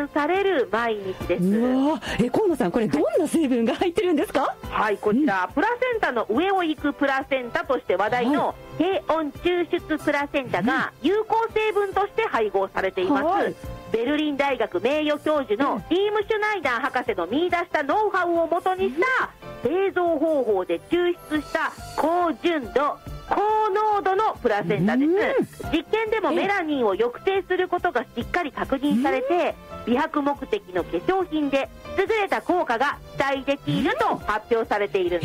される毎日です。 うわ、河野さん、これどんな成分が入ってるんですか？ はい、こちら、プラセンタの上を行くプラセンタとして話題の低温抽出プラセンタが有効成分として配合されています。ベルリン大学名誉教授のティーム・シュナイダー博士の見出したノウハウをもとにした製造方法で抽出した高純度高濃度のプラセンタです。実験でもメラニンを抑制することがしっかり確認されて、美白目的の化粧品で優れた効果が期待できると発表されているんです。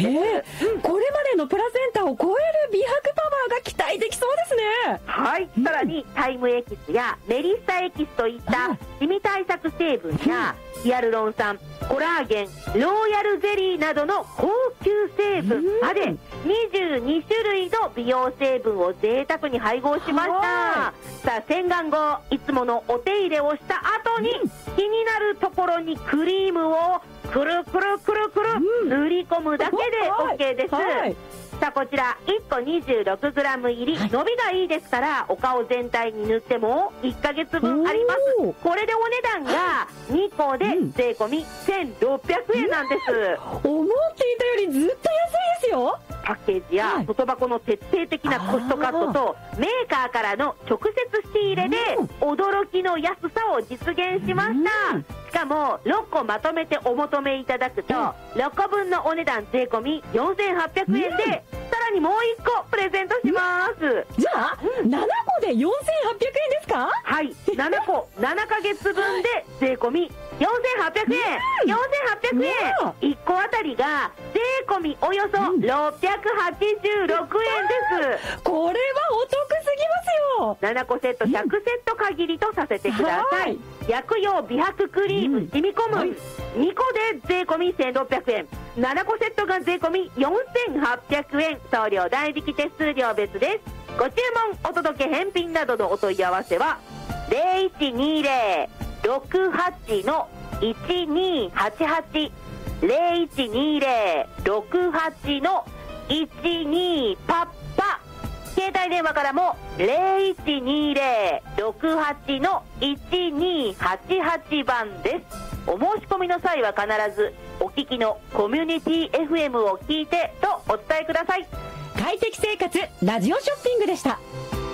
これまでのプラセンタを超える美白パワーが期待できそうですね。 はい、さらにタイムエキスやメリッサエキスといったシミ対策成分やヒアルロン酸、コラーゲン、ローヤルゼリーなどの高級成分まで22種類の美容成分を贅沢に配合しました。さあ、洗顔後いつものお手入れをした後に気になるところにクリームをくるくるくるくる塗り込むだけで OK です。さあ、こちら1個 26g 入り、伸びがいいですからお顔全体に塗っても1ヶ月分あります。これでお値段が2個で税込み1600円なんです。 思っていたよりずっと安いですよ。 パッケージや外箱の徹底的なコストカットとメーカーからの直接仕入れで驚きの安さを実現しました。しかも6個まとめてお求めいただくと6個分のお値段税込み4800円でさらにもう1個プレゼントします。 じゃあ7個で4800円ですか？ はい、7個7ヶ月分で税込み4800円。4800円1個あたりが税込みおよそ686円です。 これはお得すぎますよ。 7個セット100セット限りとさせてください。薬用美白クリーム染み込む2個で税込み1600円、7個セットが税込み4800円、送料代引き手数料別です。ご注文お届け返品などのお問い合わせは 0120-68-1288 0120-68-12パッパ、携帯電話からも 0120-68-1288 番です。お申し込みの際は必ずお聞きのコミュニティ FM を聞いてとお伝えください。 快適生活ラジオショッピングでした。